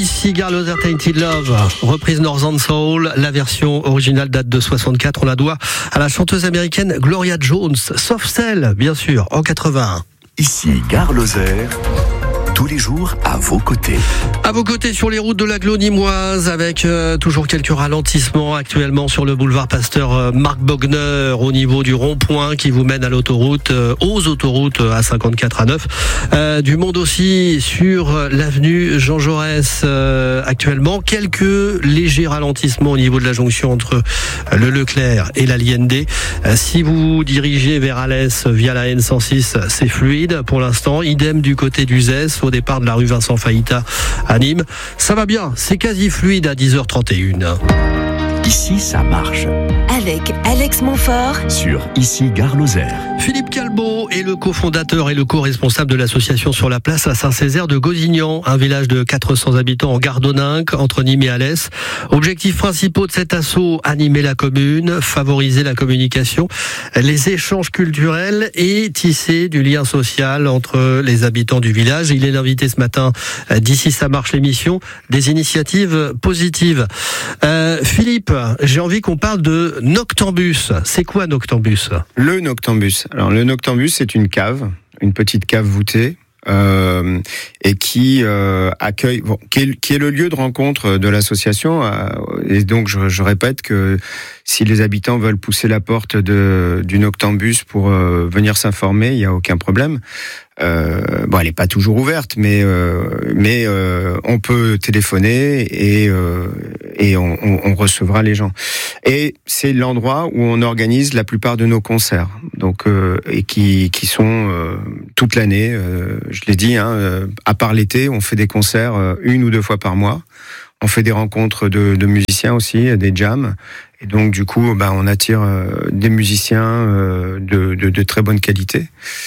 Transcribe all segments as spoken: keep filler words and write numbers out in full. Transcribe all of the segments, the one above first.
Ici Girl Other Tainted Love, reprise Northern Soul. La version originale date de soixante-quatre. On la doit à la chanteuse américaine Gloria Jones. Sauf celle, bien sûr, en quatre-vingt-un. Ici Gare Lozère, tous les jours à vos côtés. À vos côtés sur les routes de l'agglo nîmoise, avec euh, toujours quelques ralentissements actuellement sur le boulevard Pasteur euh, Marc Bogner au niveau du rond-point qui vous mène à l'autoroute, euh, aux autoroutes euh, A cinquante-quatre, A neuf. Euh, du monde aussi sur euh, l'avenue Jean Jaurès euh, actuellement. Quelques légers ralentissements au niveau de la jonction entre euh, le Leclerc et la Liende. Euh, si vous dirigez vers Alès via la N cent six, c'est fluide pour l'instant. Idem du côté du Zès, au départ de la rue Vincent Fahita à Nîmes. Ça va bien, c'est quasi fluide à dix heures trente et une. Ici, ça marche. Avec Alex Montfort Sur Ici Gare Lozère. Philippe Calbo est le cofondateur et le co-responsable de l'association Sur la Place à Saint-Césaire de Gozignan, un village de quatre cents habitants en Gardoninque, entre Nîmes et Alès. Objectifs principaux de cet assaut, animer la commune, favoriser la communication, les échanges culturels et tisser du lien social entre les habitants du village. Il est l'invité ce matin d'Ici ça marche, l'émission des initiatives positives. Euh, Philippe, j'ai envie qu'on parle de Noctambus. C'est quoi Noctambus ? Le Noctambus. Alors le Noctambus, c'est une cave, une petite cave voûtée. Euh, et qui euh, accueille, bon, qui, est, qui est le lieu de rencontre de l'association. Euh, et donc, je, je répète que si les habitants veulent pousser la porte de, du Noctambus pour euh, venir s'informer, il n'y a aucun problème. Euh, bon, elle n'est pas toujours ouverte, mais euh, mais euh, on peut téléphoner et euh, et on, on, on recevra les gens. Et c'est l'endroit où on organise la plupart de nos concerts, donc euh, et qui qui sont euh, toute l'année. Euh, je l'ai dit, hein, euh, à part l'été, on fait des concerts euh, une ou deux fois par mois. On fait des rencontres de, de musiciens aussi, des jams. Et donc, du coup, bah, on attire euh, des musiciens euh, de, de, de très bonne qualité.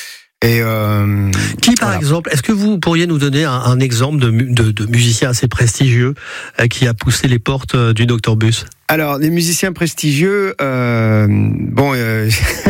Et euh, qui, par voilà. exemple, est-ce que vous pourriez nous donner un, un exemple de, de, de musicien assez prestigieux euh, qui a poussé les portes euh, du Noctambus ? Alors, des musiciens prestigieux, euh, bon, euh,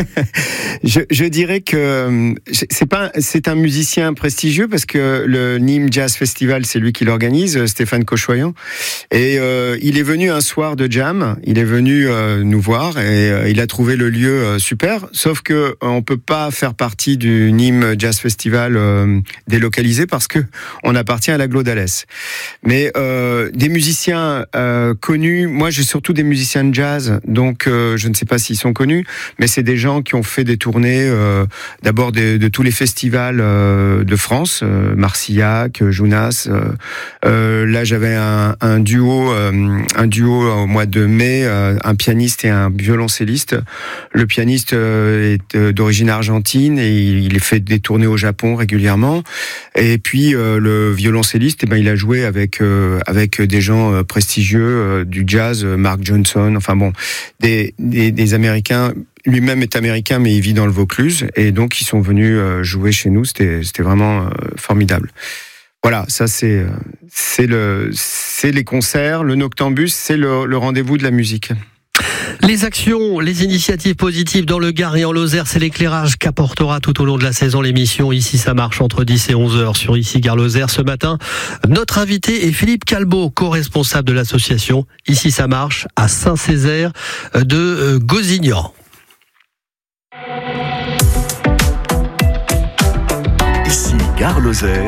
je, je dirais que c'est pas, c'est un musicien prestigieux parce que le Nîmes Jazz Festival, c'est lui qui l'organise, Stéphane Cochoyan, et euh, il est venu un soir de jam, il est venu euh, nous voir et euh, il a trouvé le lieu euh, super, sauf que euh, on peut pas faire partie du Nîmes Jazz Festival euh, délocalisé parce que on appartient à l'agglo d'Alès. Mais euh, des musiciens euh, connus, moi j'ai surtout des musiciens de jazz, donc euh, je ne sais pas s'ils sont connus, mais c'est des gens qui ont fait des tournées, euh, d'abord de, de tous les festivals euh, de France, euh, Marcillac, Jounas. Euh, euh, là, j'avais un, un duo, euh, un duo au mois de mai, euh, un pianiste et un violoncelliste. Le pianiste euh, est euh, d'origine argentine et il, il fait des tournées au Japon régulièrement. Et puis euh, le violoncelliste, eh ben, il a joué avec euh, avec des gens euh, prestigieux euh, du jazz, euh, Mark Johnson, enfin bon, des, des, des Américains. Lui-même est américain, mais il vit dans le Vaucluse, et donc ils sont venus jouer chez nous. C'était, c'était vraiment formidable. Voilà, ça c'est, c'est le, c'est les concerts, le Noctambus, c'est le, le rendez-vous de la musique. Les actions, les initiatives positives dans le Gard et en Lozère, c'est l'éclairage qu'apportera tout au long de la saison l'émission Ici ça marche entre dix et onze heures sur Ici Gare Lozère. Ce matin, notre invité est Philippe Calbo, co-responsable de l'association Ici ça marche à Saint-Césaire de Gozignan. Ici Gare Lozère.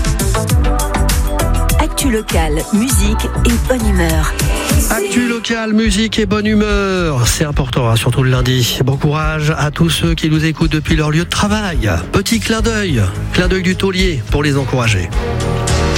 Actu locale, musique et bonne humeur. Actu locale, musique et bonne humeur, c'est important, hein, surtout le lundi. Bon courage à tous ceux qui nous écoutent depuis leur lieu de travail. Petit clin d'œil, clin d'œil du taulier pour les encourager.